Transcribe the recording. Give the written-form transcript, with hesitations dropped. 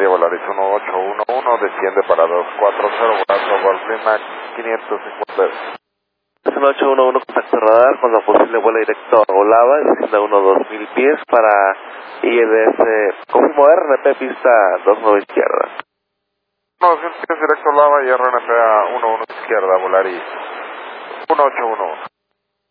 día, Volaris 1811, desciende para 240, volando Golf Lima 550. 1811, contacto radar con la posible vuelo directo a Olava, desciende a 2000 pies para ILS, confirmo RNP pista 29 izquierda. 2000 pies directo a Olava y RNP a 11 izquierda, Volaris 181.